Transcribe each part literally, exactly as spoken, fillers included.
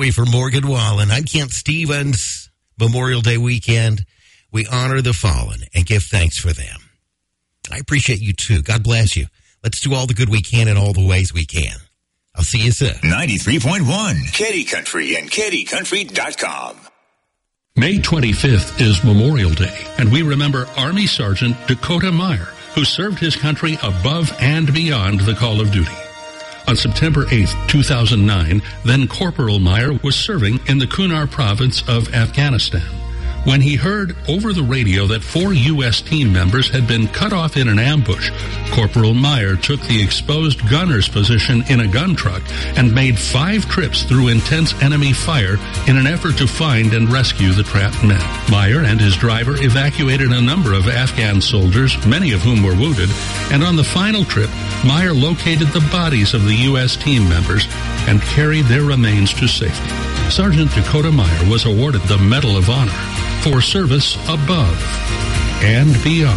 we, for Morgan Wallen. I'm Kent Stevens. Memorial Day weekend. We honor the fallen and give thanks for them. I appreciate you, too. God bless you. Let's do all the good we can in all the ways we can. I'll see you soon. ninety-three point one, Katy Country and katy country dot com. May twenty-fifth is Memorial Day, and we remember Army Sergeant Dakota Meyer, who served his country above and beyond the call of duty. On September eighth, two thousand nine, then Corporal Meyer was serving in the Kunar province of Afghanistan when he heard over the radio that four U S team members had been cut off in an ambush. Corporal Meyer took the exposed gunner's position in a gun truck and made five trips through intense enemy fire in an effort to find and rescue the trapped men. Meyer and his driver evacuated a number of Afghan soldiers, many of whom were wounded, and on the final trip, Meyer located the bodies of the U S team members and carried their remains to safety. Sergeant Dakota Meyer was awarded the Medal of Honor for service above and beyond.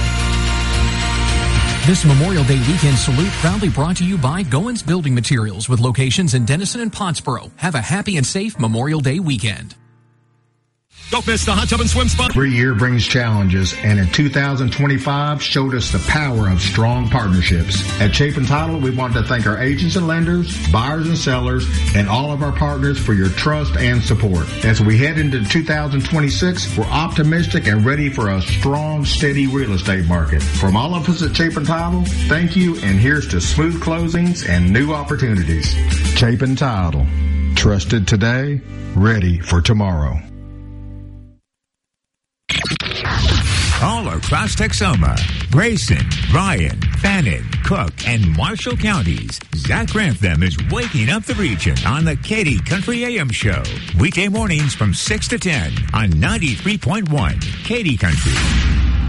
This Memorial Day weekend salute proudly brought to you by Goins Building Materials with locations in Denison and Pottsboro. Have a happy and safe Memorial Day weekend. Don't miss the Hot Tub and Swim Spot. Every year brings challenges, and in two thousand twenty-five showed us the power of strong partnerships. At Chapin Title, we want to thank our agents and lenders, buyers and sellers, and all of our partners for your trust and support. As we head into two thousand twenty-six, we're optimistic and ready for a strong, steady real estate market. From all of us at Chapin Title, thank you, and here's to smooth closings and new opportunities. Chapin Title. Trusted today, ready for tomorrow. All across Texoma, Grayson, Bryan, Fannin, Cook, and Marshall counties, Zach Grantham is waking up the region on the Katy Country A M Show. Weekday mornings from six to ten on ninety-three point one Katy Country.